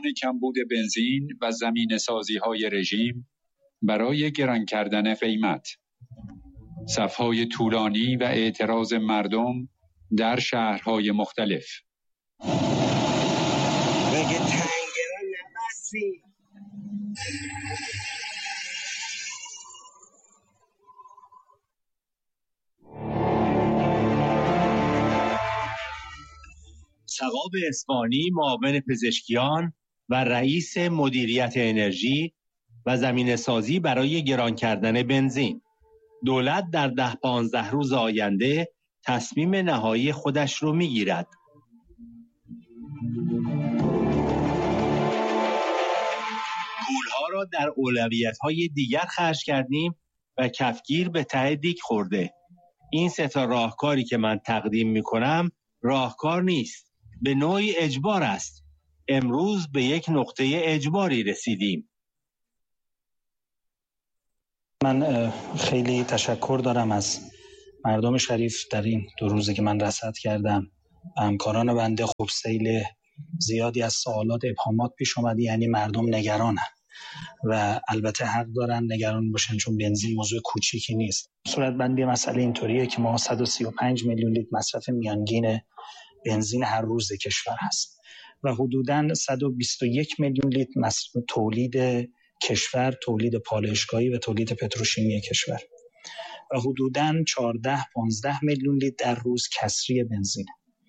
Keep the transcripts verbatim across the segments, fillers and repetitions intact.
کمبود بنزین و زمین سازی های رژیم برای گران کردن قیمت، صفهای طولانی و اعتراض مردم در شهرهای مختلف. بگه تنگران نبستی. ثواب اصفهانی، معاون پزشکیان و رئیس مدیریت انرژی و زمینه سازی برای گران کردن بنزین. دولت در ده پانزده روز آینده تصمیم نهایی خودش رو میگیرد. پولها را در اولویت‌های دیگر خرج کردیم و کفگیر به ته دیگ خورده. این سه تا راهکاری که من تقدیم میکنم راهکار نیست، به نوعی اجبار است. امروز به یک نقطه اجباری رسیدیم. من خیلی تشکر دارم از مردم شریف در این دو روزی که من رصد کردم. همکاران بنده خب سیل زیادی از سوالات ابهامات پیش اومد، یعنی مردم نگرانن و البته حق دارن نگران باشن چون بنزین موضوع کوچیکی نیست. صورت بندی مسئله اینطوریه که ما صد و سی و پنج میلیون لیتر مصرف میانگین بنزین هر روز کشور هست و حدوداً صد و بیست و یک میلیون لیتر مصرف تولید کشور، تولید پالایشگاهی و تولید پتروشیمی کشور و حدوداً چهارده پانزده میلیون لیتر در روز کسری بنزین.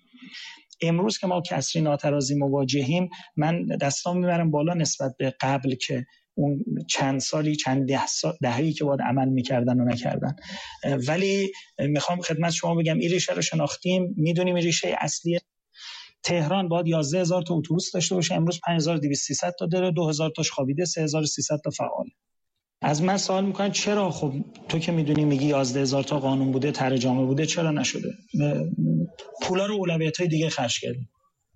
امروز که ما کسری ناترازی مواجهیم، من دستام میبرم بالا نسبت به قبل که اون چند سالی چند ده سال دهه‌ای که باید عمل میکردن و نکردن. ولی میخوام خدمت شما بگم این ریشه رو شناختیم، میدونیم این ریشه اصلی. تهران باید یازده هزار تا اتوبوس داشته باشه، امروز پنج هزار و دویست سیصد تا داره، دو هزار تاش خوابیده، سه هزار و سیصد تا فعال. از من سوال میکنن چرا؟ خب تو که میدونی میگی یازده هزار تا قانون بوده، طرح جامع بوده، چرا نشده؟ پولا رو اولویت‌های دیگه خرج کردیم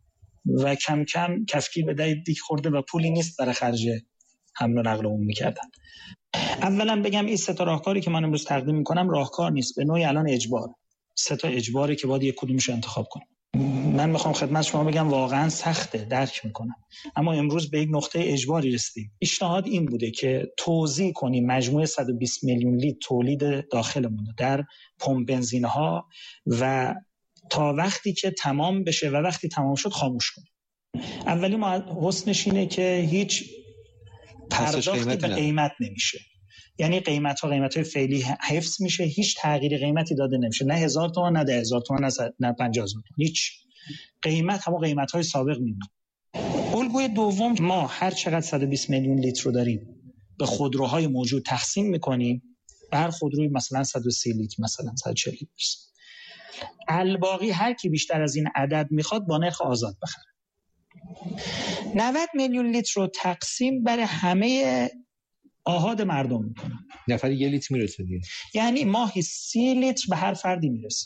و کم کم کفگیر به دای دیگ خورده و پولی نیست برای خرج حمل و نقل عمومی کردن. اولا بگم این سه تا راهکاری که من امروز تقدیم میکنم راهکار نیست، به نوعی الان اجبار. سه تا اجباری که باید یک کدومش رو انتخاب کنیم. من میخوام خدمت شما بگم واقعا سخته، درک میکنم، اما امروز به یک نقطه اجباری رسیدیم. پیشنهاد این بوده که توزیع کنیم مجموع صد و بیست میلیون لیتر تولید داخلمون در پمپ بنزین‌ها و تا وقتی که تمام بشه و وقتی تمام شد خاموش کنیم. اولی ما حسنش اینه که هیچ پرداختی به قیمت نمیشه، یعنی قیمت ها قیمت های فعلی حفظ میشه، هیچ تغییر قیمتی داده نمیشه، نه هزار تومان نه ده هزار تومان نه پنجاه هزار تومان، هیچ قیمت همون قیمت های سابق میمونه. الگوی دوم ما هر چقدر صد و بیست میلیون لیتر رو داریم به خودروهای موجود تقسیم میکنیم، به هر خودروی مثلا صد و سی لیتر مثلا صد و چهل لیتر، الباقی هر کی بیشتر از این عدد میخواد با نرخ آزاد بخره. نود میلیون لیتر رو تقسیم بر همه آحاد مردم میکنن، نفری یه لیتر میرسه دیگه، یعنی ماهی سی لیتر به هر فردی میرسه،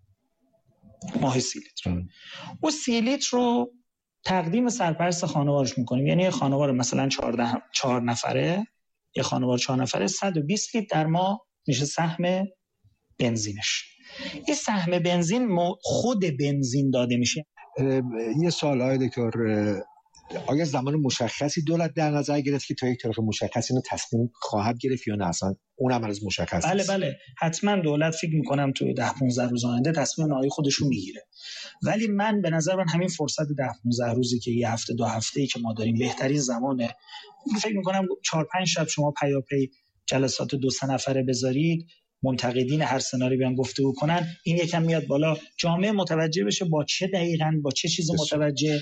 ماهی سی لیتر. و سی لیتر رو تقدیم سرپرست خانوارش میکنیم، یعنی خانوار مثلا چهارده چهار نفره، یه خانوار چهار نفره صد و بیست لیتر در ماه میشه سهم بنزینش. این سهم بنزین خود بنزین داده میشه. یه سوال آقای دکتر، آیا زمان مشخصی دولت در نظر گرفت که تا یک تاریخ مشخصی اینو تصمیم خواهد گرفت یا نه اصلا اونم هنوز مشخص بله نیست؟ بله حتما دولت فکر میکنم توی ده پانزده روز آینده تصمیم نهایی خودش رو میگیره، ولی من به نظر من همین فرصت ده پانزده روزی که یه هفته دو هفته‌ای که ما داریم بهترین زمانه. فکر میکنم چهار پنج شب شما پیاپی جلسات دو سه نفره بذارید، منتقدین هر سناریو بیان گفتگو کنن، این یکم میاد بالا، جامعه متوجه بشه با چه دقیقاً با چه چیزی متوجه.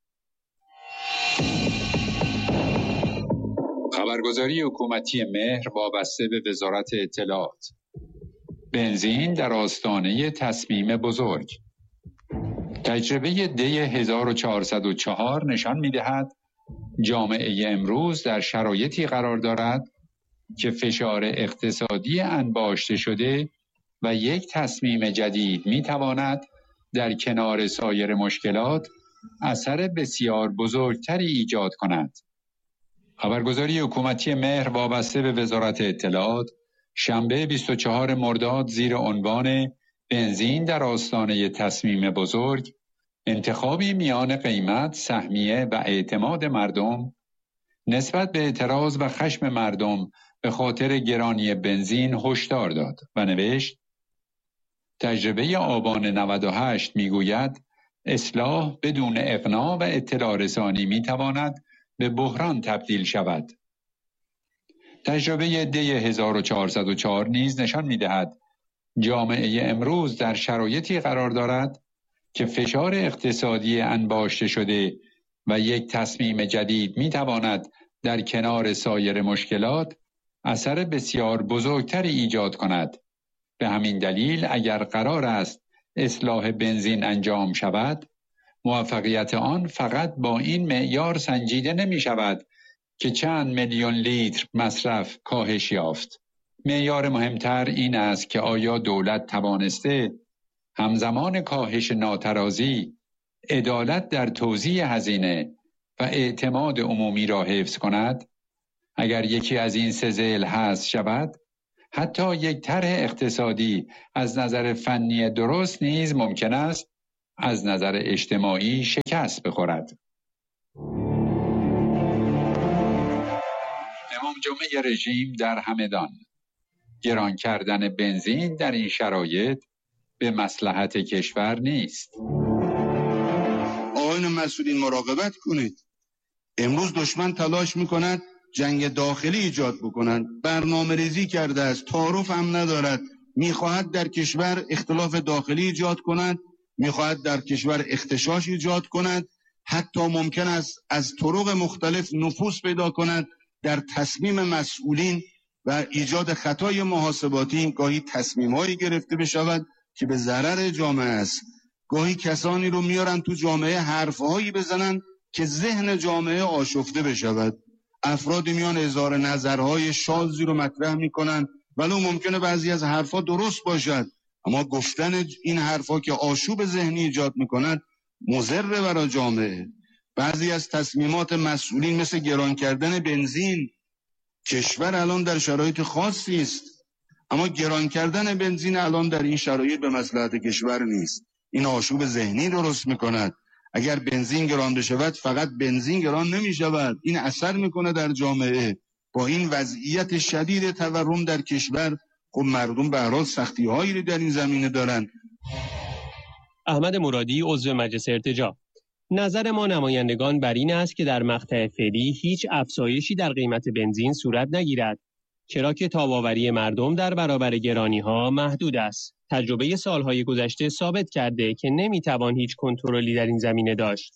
خبرگزاری حکومتی مهر وابسته به وزارت اطلاعات. بنزین در آستانه تصمیم بزرگ. تجربه دی هزار و چهارصد و چهار نشان می‌دهد جامعه امروز در شرایطی قرار دارد که فشار اقتصادی انباشته شده و یک تصمیم جدید می‌تواند در کنار سایر مشکلات اثر بسیار بزرگتری ایجاد کند. خبرگزاری حکومتی مهر وابسته به وزارت اطلاعات شنبه بیست و چهارم مرداد زیر عنوان بنزین در آستانه تصمیم بزرگ انتخابی میان قیمت، سهمیه و اعتماد مردم نسبت به اعتراض و خشم مردم به خاطر گرانی بنزین هشدار داد و نوشت: تجربه آبان نود و هشت میگوید اصلاح بدون اقناع و اطلاع رسانی میتواند به بحران تبدیل شود. تجربه دی هزار و چهارصد و چهار نیز نشان میدهد جامعه امروز در شرایطی قرار دارد که فشار اقتصادی انباشته شده و یک تصمیم جدید میتواند در کنار سایر مشکلات اثر بسیار بزرگتری ایجاد کند. به همین دلیل اگر قرار است اصلاح بنزین انجام شود، موفقیت آن فقط با این معیار سنجیده نمی شود که چند میلیون لیتر مصرف کاهش یافت. معیار مهمتر این است که آیا دولت توانسته همزمان کاهش ناترازی، عدالت در توزیع هزینه و اعتماد عمومی را حفظ کند؟ اگر یکی از این سه ضلع حذف شود، حتی یک طرح اقتصادی از نظر فنی درست نیز ممکن است از نظر اجتماعی شکست بخورد. امام جمعه رژیم در همدان: گران کردن بنزین در این شرایط به مصلحت کشور نیست. آقایان مسئولین مراقبت کنید. امروز دشمن تلاش میکند جنگ داخلی ایجاد بکنند. برنامه ریزی کرده است، تعارف هم ندارد. میخواهد در کشور اختلاف داخلی ایجاد کند، میخواهد در کشور اختشاش ایجاد کند، حتی ممکن است از طرق مختلف نفوذ پیدا کند در تصمیم مسئولین و ایجاد خطای محاسباتی. گاهی تصمیم‌هایی گرفته بشود که به ضرر جامعه است. گاهی کسانی رو میارن تو جامعه حرفهایی بزنن که ذهن جامعه آشفته بشود. افرادی میان هزار نظرهای شاذی رو مطرح میکنن، ولو ممکنه بعضی از حرفا درست باشد، اما گفتن این حرفا که آشوب ذهنی ایجاد میکنن مضر برای جامعه. بعضی از تصمیمات مسئولین مثل گران کردن بنزین، کشور الان در شرایط خاصی است، اما گران کردن بنزین الان در این شرایط به مصلحت کشور نیست. این آشوب ذهنی درست میکند. اگر بنزین گران بشود فقط بنزین گران نمی شود، این اثر میکنه در جامعه. با این وضعیت شدید تورم در کشور، خب مردم به هر حال سختی هایی در این زمینه دارن. احمد مرادی، عضو مجلس ارتجاع: نظر ما نمایندگان بر این است که در مقطع فعلی هیچ افزایشی در قیمت بنزین صورت نگیرد، چرا که تاب‌آوری مردم در برابر گرانی‌ها محدود است. تجربه سالهای گذشته ثابت کرده که نمیتوان هیچ کنترلی در این زمینه داشت.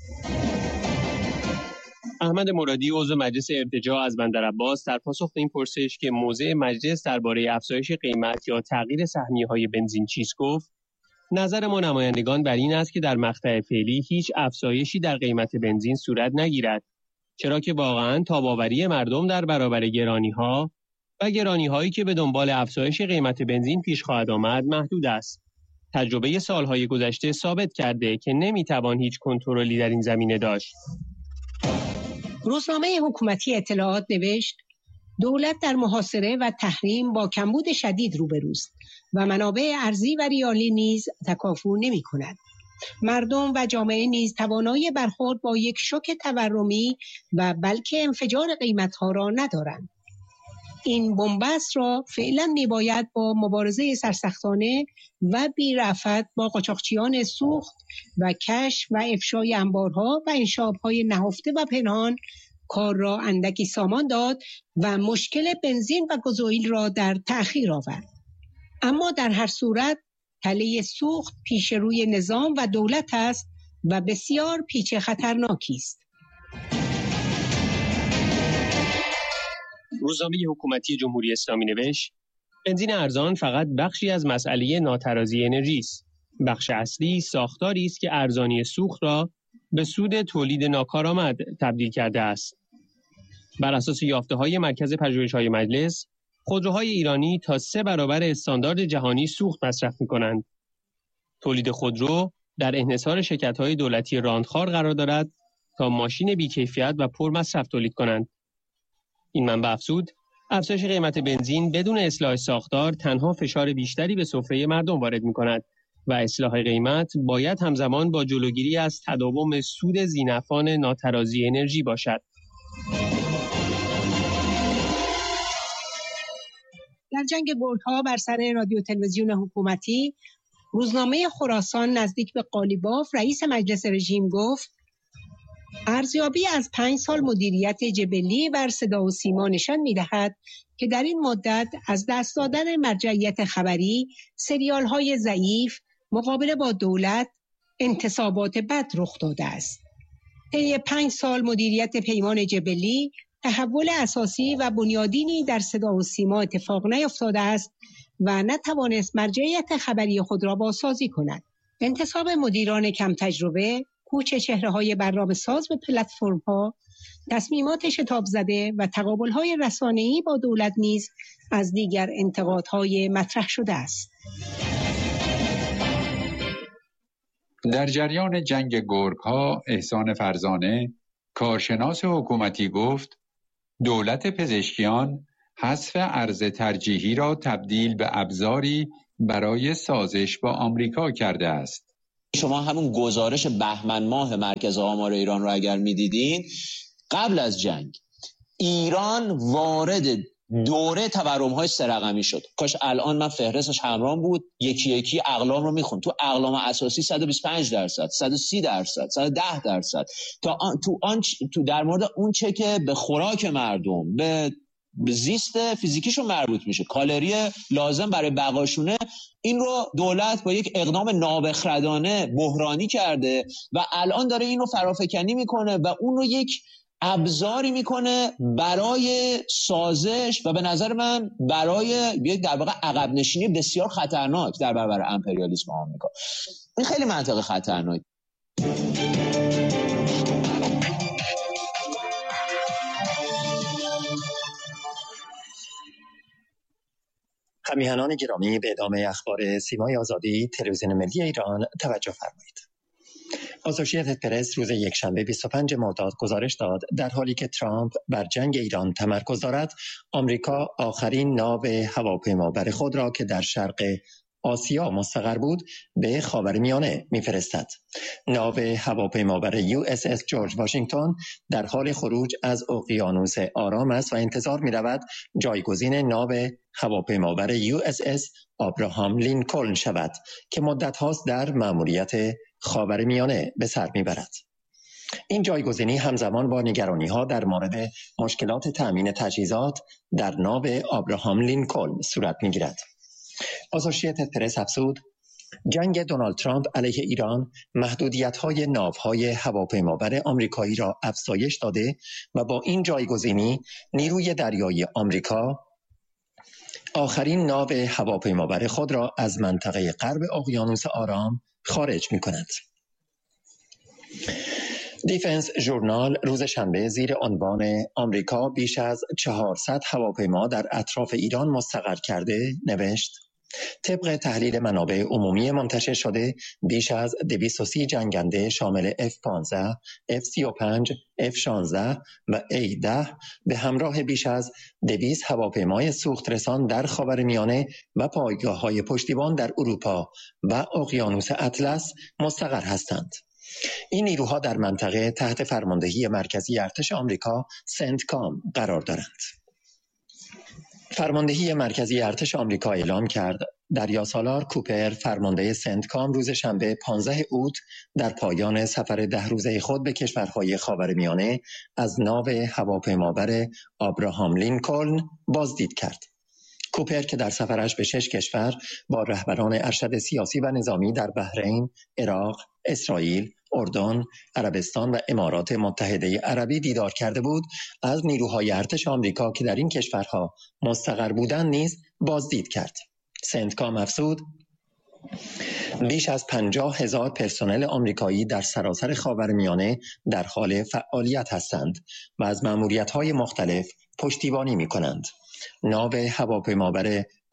احمد مرادی، عضو مجلس ارتجاع از بندرعباس، در پاسخ به این پرسش که موضع مجلس درباره افزایش قیمت یا تغییر سهمیه‌های بنزین چیست گفت: نظر ما نمایندگان بر این است که در مقطع فعلی هیچ افزایشی در قیمت بنزین صورت نگیرد، چرا که واقعاً تاب‌آوری مردم در برابر گرانی‌ها و گرانی‌هایی که به دنبال افزایش قیمت بنزین پیش خواهد آمد محدود است. تجربه سالهای گذشته ثابت کرده که نمیتوان هیچ کنترلی در این زمینه داشت. روزنامه حکومتی اطلاعات نوشت: دولت در محاصره و تحریم با کمبود شدید روبروست و منابع ارزی و ریالی نیز تکافؤ نمی‌کند. مردم و جامعه نیز توانایی برخورد با یک شوک تورمی و بلکه انفجار قیمت‌ها را ندارند. این بنبست را فعلا میباید با مبارزه سرسختانه و بی‌رأفت با قاچاقچیان سوخت و کشف و افشای انبارها و انشاب‌های نهفته و پنهان کار را اندکی سامان داد و مشکل بنزین و گازوئیل را در تأخیر آورد. اما در هر صورت تله سوخت پیش روی نظام و دولت است و بسیار پیچ خطرناکی است. روزنامه حکومتی جمهوری اسلامی نوشت: بنزین ارزان فقط بخشی از مسئله ناترازی انرژی است. بخش اصلی ساختاری است که ارزانی سوخت را به سود تولید ناکارآمد تبدیل کرده است. بر اساس یافته‌های مرکز پژوهش‌های مجلس، خودروهای ایرانی تا سه برابر استاندارد جهانی سوخت مصرف می‌کنند. تولید خودرو در انحصار شرکت‌های دولتی راندخوار قرار دارد تا ماشین بی‌کیفیت و پرمصرف تولید کنند. این منبع افزود: افزایش قیمت بنزین بدون اصلاح ساختار تنها فشار بیشتری به سفره مردم وارد می‌کند و اصلاح قیمت باید همزمان با جلوگیری از تداوم سود ذینفعان ناترازی انرژی باشد. در جنگ گرگ‌ها بر سر رادیو تلویزیون حکومتی، روزنامه خراسان نزدیک به قالیباف رئیس مجلس رژیم گفت ارزیابی از پنج سال مدیریت جبلی بر صدا و سیما نشان می‌دهد که در این مدت از دست دادن مرجعیت خبری، سریال‌های ضعیف، مقابله با دولت، انتصابات بد رخ داده است. طی پنج سال مدیریت پیمان جبلی، تحول اساسی و بنیادینی در صدا و سیما اتفاق نیفتاده است و نتوانست مرجعیت خبری خود را بازسازی کند. انتصاب مدیران کم تجربه، کوچ چهره‌های برنامه ساز به پلتفرم‌ها، تصمیمات شتاب زده و تقابل‌های رسانه‌ای با دولت نیز از دیگر انتقادهای مطرح شده است. در جریان جنگ گرگ‌ها احسان فرزانه، کارشناس حکومتی گفت دولت پزشکیان حذف ارز ترجیحی را تبدیل به ابزاری برای سازش با آمریکا کرده است. شما همون گزارش بهمن ماه مرکز آمار ایران رو اگر می‌دیدین، قبل از جنگ ایران وارد دوره تورم‌های سه رقمی شد. کاش الان من فهرستش همراهم بود، یکی یکی اقلام رو میخون. تو اقلام اساسی صد و بیست و پنج درصد، صد و سی درصد، صد و ده درصد، تا آن تو آن تو در مورد اون چه که به خوراک مردم، به به زیست فیزیکیشون مربوط میشه، کالری لازم برای بقاشونه، این رو دولت با یک اقدام نابخردانه بحرانی کرده و الان داره این رو فرافکنی میکنه و اون رو یک ابزاری میکنه برای سازش و به نظر من برای یک در واقع عقب نشینی بسیار خطرناک در برابر امپریالیسم آمریکا. این خیلی منطقه خطرناک. همیهنان گرامی، به ادامه اخبار سیمای آزادی تلویزیون ملی ایران توجه فرمایید. آسوشیتد پرس روز یکشنبه بیست و پنجم مرداد گزارش داد در حالی که ترامپ بر جنگ ایران تمرکز دارد، آمریکا آخرین ناو هواپیمابر خود را که در شرق آسیا مستقر بود به خاورمیانه میفرستد. ناو هواپیمابر یو اس اس جورج واشنگتن در حال خروج از اقیانوس آرام است و انتظار می رود جایگزین ناو هواپیمابر یو اس اس آبراهام لینکلن شود که مدت هاست در مأموریت خاورمیانه به سر میبرد. این جایگزینی همزمان با نگرانی ها در مورد مشکلات تأمین تجهیزات در ناو آبراهام لینکلن صورت میگیرد. آسوشیتد پرس افزود جنگ دونالد ترامپ علیه ایران محدودیت‌های ناوهای هواپیمابر آمریکایی را افزایش داده و با این جایگزینی نیروی دریایی آمریکا آخرین ناو هواپیمابر خود را از منطقه غرب اقیانوس آرام خارج می‌کند. دیفنس ژورنال روز شنبه زیر عنوان آمریکا بیش از چهارصد هواپیما در اطراف ایران مستقر کرده نوشت طبق تحلیل منابع عمومی منتشر شده بیش از دویست و سی جنگنده شامل اف پانزده، اف سی و پنج، اف شانزده و ای ده به همراه بیش از دویست هواپیمای سوخت رسان در خاورمیانه و پایگاه‌های پشتیبان در اروپا و اقیانوس اطلس مستقر هستند. این نیروها در منطقه تحت فرماندهی مرکزی ارتش آمریکا سنتکام قرار دارند. فرماندهی مرکزی ارتش آمریکا اعلام کرد دریاسالار کوپر فرمانده سنتکام روز شنبه پانزدهم اوت در پایان سفر ده روزه خود به کشورهای خاورمیانه از ناو هواپیمابر آبراهام لینکلن بازدید کرد. کوپر که در سفرش به شش کشور با رهبران ارشد سیاسی و نظامی در بحرین، عراق، اسرائیل، اردن، عربستان و امارات متحده عربی دیدار کرده بود، از نیروهای ارتش آمریکا که در این کشورها مستقر بودند نیز بازدید کرد. سنتکام افزود بیش از پنجاه هزار پرسنل آمریکایی در سراسر خاورمیانه در حال فعالیت هستند و از مأموریت‌های مختلف پشتیبانی می‌کنند. ناو هواپیمابر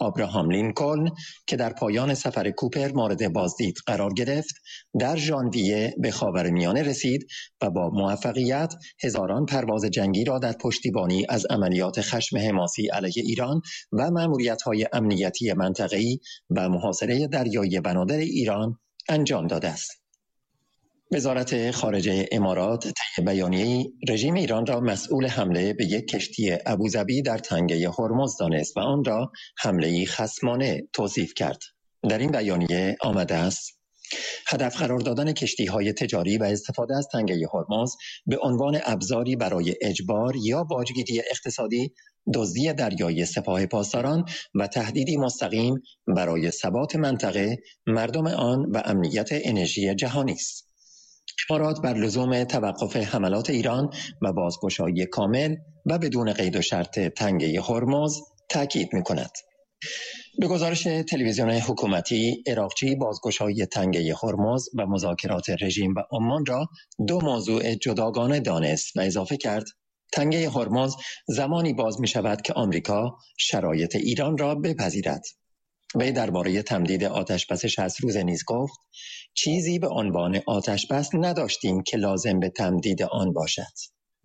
آبراهام لینکلن که در پایان سفر کوپر مورد بازدید قرار گرفت، در ژانویه به خاورمیانه رسید و با موفقیت هزاران پرواز جنگی را در پشتیبانی از عملیات خشم حماسی علیه ایران و مأموریت‌های امنیتی منطقه‌ای و محاصره دریایی بنادر ایران انجام داده است. وزارت خارجه امارات طی بیانیه‌ای رژیم ایران را مسئول حمله به یک کشتی ابوظبی در تنگه هرمز دانست و آن را حمله‌ای خصمانه توصیف کرد. در این بیانیه آمده است: هدف قرار دادن کشتی‌های تجاری و استفاده از تنگه هرمز به عنوان ابزاری برای اجبار یا باجگیری اقتصادی، دزدی دریایی سپاه پاسداران و تهدیدی مستقیم برای ثبات منطقه، مردم آن و امنیت انرژی جهانی است. امارات بر لزوم توقف حملات ایران و بازگشایی کامل و بدون قید و شرط تنگه هرمز تاکید می‌کند. به گزارش تلویزیون حکومتی، عراقچی بازگشایی تنگه هرمز و مذاکرات رژیم و عمان را دو موضوع جداگانه دانست و اضافه کرد: تنگه هرمز زمانی باز می شود که آمریکا شرایط ایران را بپذیرد. وی درباره تمدید آتشبس شصت روزه نیز گفت: چیزی به عنوان آتشبس نداشتیم که لازم به تمدید آن باشد.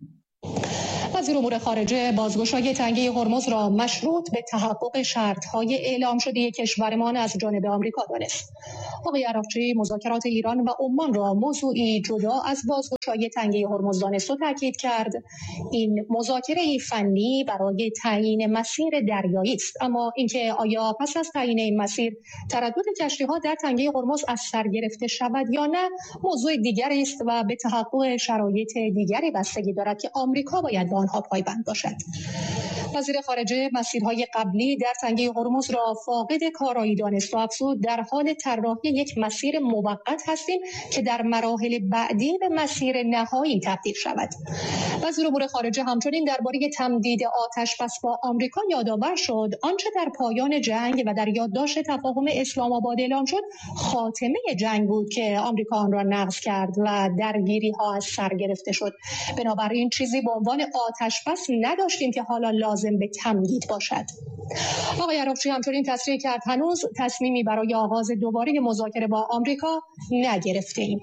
وزیر امور خارجه بازگشایی تنگه هرمز را مشروط به تحقق شرط‌های اعلام شده کشورمان از جانب آمریکا دانست. آقای عراقچی مذاکرات ایران و عمان را موضوعی جدا از بازگشایی تنگه هرمز دانست و تاکید کرد: این مذاکره فنی برای تعیین مسیر دریایی است، اما اینکه آیا پس از تعیین این مسیر تردد کشتی‌ها در تنگه هرمز از سر گرفته شود یا نه موضوع دیگری است و به تحقق شرایط دیگری بستگی دارد که آمریکا باید به آنها پایبند باشد. وزیر خارجه مسیرهای قبلی در تنگه هرمز را فاقد کارایی دانست و افزود: در حال طراحی یک مسیر موقت هستیم که در مراحل بعدی به مسیر نهایی تبدیل شود. وزیر امور خارجه همچنین درباره تمدید آتشبس با آمریکا یادآور شد آنچه در پایان جنگ و در یادداشت تفاهم اسلام آباد اعلام شد خاتمه جنگ بود که آمریکا آن را نقض کرد و درگیری‌ها از سر گرفته شد. بنابراین چیزی به عنوان آتشبس نداشتیم که حالا لازم به تمدید باشد. آقای عراقچی همچنین تصریح کرد: هنوز تصمیمی برای آغاز دوباره مذاکره با آمریکا نگرفته‌ایم.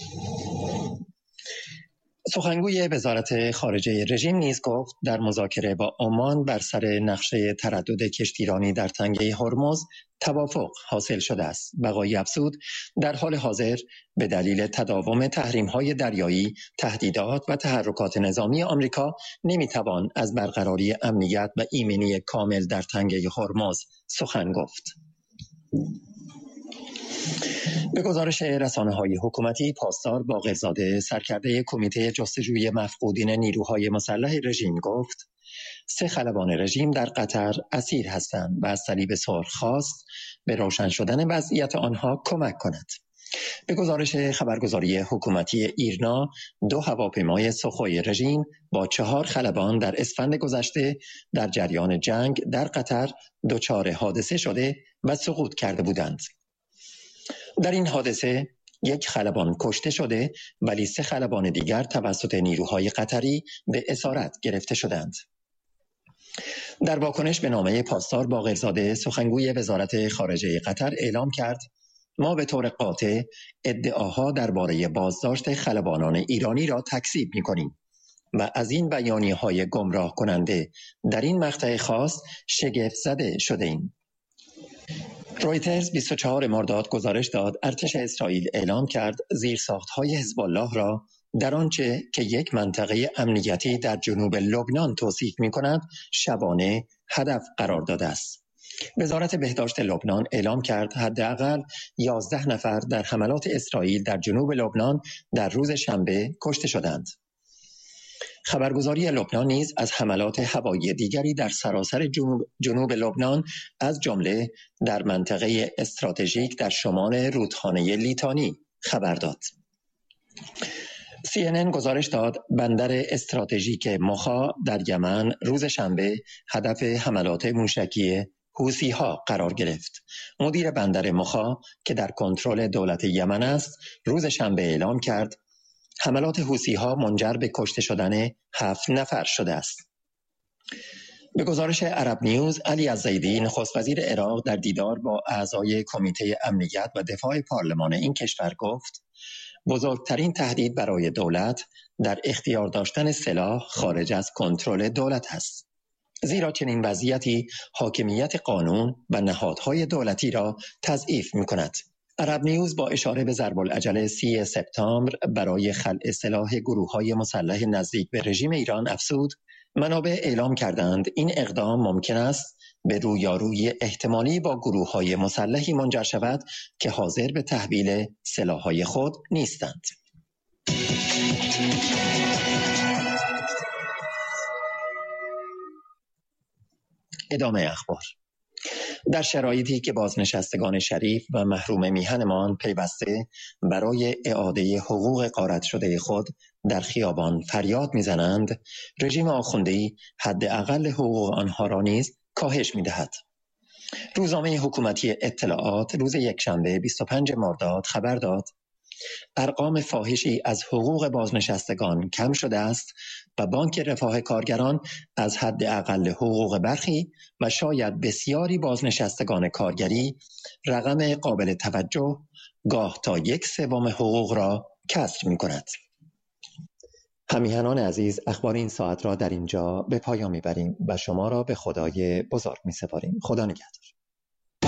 سخنگوی وزارت خارجه رژیم نیز گفت در مذاکره با عمان بر سر نقشه تردد کشتیرانی در تنگه هرمز توافق حاصل شده است. بقایی افزود: در حال حاضر به دلیل تداوم تحریم‌های دریایی، تهدیدات و تحرکات نظامی آمریکا نمی‌توان از برقراری امنیت و ایمنی کامل در تنگه هرمز سخن گفت. به گزارش رسانه‌های حکومتی، پاسدار باقرزاده سرکرده کمیته جستجوی مفقودین نیروهای مسلح رژیم گفت: سه خلبان رژیم در قطر اسیر هستند و از صلیب سرخ خواست به روشن شدن وضعیت آنها کمک کند. به گزارش خبرگزاری حکومتی ایرنا، دو هواپیمای سخوی رژیم با چهار خلبان در اسفند گذشته در جریان جنگ در قطر دچار حادثه شده و سقوط کرده بودند. در این حادثه یک خلبان کشته شده ولی سه خلبان دیگر توسط نیروهای قطری به اسارت گرفته شدند. در واکنش به نامه پاسدار باقرزاده، سخنگوی وزارت خارجه قطر اعلام کرد: ما به طور قاطع ادعاها درباره بازداشت خلبانان ایرانی را تکذیب می‌کنیم و از این بیانیه‌های گمراه کننده در این مقطع خاص شگفت زده شده‌ایم. رویترز بیست و چهارم مرداد گزارش داد ارتش اسرائیل اعلام کرد زیرساخت‌های حزب الله را در آنچه که یک منطقه امنیتی در جنوب لبنان توصیف می‌کند شبانه هدف قرار داده است. وزارت بهداشت لبنان اعلام کرد حداقل یازده نفر در حملات اسرائیل در جنوب لبنان در روز شنبه کشته شدند. خبرگزاری لبنان نیز از حملات هوایی دیگری در سراسر جنوب, جنوب لبنان از جمله در منطقه استراتژیک در شمال رودخانه لیتانی خبر داد. سی ان ان گزارش داد بندر استراتژیک مخا در یمن روز شنبه هدف حملات موشکی حوثی‌ها قرار گرفت. مدیر بندر مخا که در کنترل دولت یمن است، روز شنبه اعلام کرد حملات حوثی‌ها منجر به کشته شدن هفت نفر شده است. به گزارش عرب نیوز، علی الزیدی نخست وزیر عراق در دیدار با اعضای کمیته امنیت و دفاع پارلمان این کشور گفت بزرگترین تهدید برای دولت در اختیار داشتن سلاح خارج از کنترل دولت است. زیرا چنین وضعیتی حاکمیت قانون و نهادهای دولتی را تضعیف می‌کند. عرب نیوز با اشاره به ضرب العجله سی سپتامبر برای خلع سلاح گروه‌های مسلح نزدیک به رژیم ایران افزود منابع اعلام کردند این اقدام ممکن است به رویارویی احتمالی با گروه‌های مسلحی منجر شود که حاضر به تحویل سلاح‌های خود نیستند. ادامه اخبار. در شرایطی که بازنشستگان شریف و محروم میهنمان پیوسته برای اعاده حقوق غارت شده خود در خیابان فریاد میزنند، رژیم آخوندی حداقل حقوق آنها را نیز کاهش میدهد. روزنامه حکومتی اطلاعات روز یکشنبه بیست و پنجم مرداد خبر داد ارقام فاحشی از حقوق بازنشستگان کم شده است و بانک رفاه کارگران از حد اقل حقوق برخی و شاید بسیاری بازنشستگان کارگری رقم قابل توجه گاه تا یک سوم حقوق را کسر می کند. همیهنان عزیز، اخبار این ساعت را در اینجا به پایان می بریم و شما را به خدای بزرگ می سپاریم. خدا نگهدار.